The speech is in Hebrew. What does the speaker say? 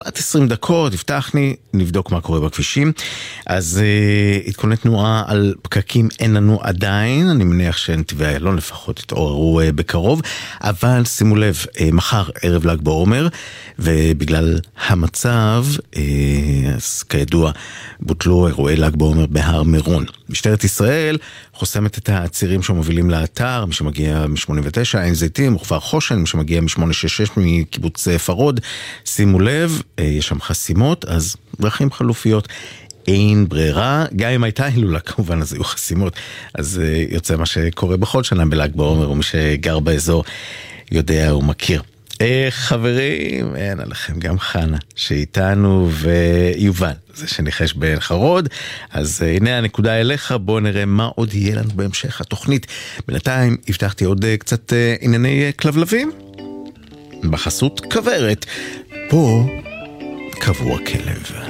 עד 20 דקות, הבטחני, נבדוק מה קורה בכבישים. אז התכונן תנועה על פקקים אין לנו עדיין, אני מניח שנתיבי איילון לפחות התעוררו בקרוב, אבל שימו לב, מחר ערב ל"ג בעומר, ובגלל המצב, אז כידוע, בוטלו אירועי ל"ג בעומר בהר מירון. משטרת ישראל חוסמת את הצירים שמובילים לאתר, מי שמגיע מ-89, עין זיתים, וכפר חושן, מי שמגיע מ-866 מקיבוץ פרוד. שימו לב, יש שם חסימות, אז דרכים חלופיות. אין ברירה, גם אם הייתה הילולה כמובן, אז היו חסימות, אז יוצא מה שקורה בכל שנה בל"ג בעומר, ומי שגר באזור יודע ומכיר. חברים, אין עליכם גם חנה שאיתנו ויובל, זה שניחש בעין חרוד. אז הנה הנקודה אליך, בוא נראה מה עוד יהיה לנו בהמשך התוכנית. בינתיים הבטחתי עוד קצת ענייני כלבלבים בחסות כברת, פה קבוע כלב.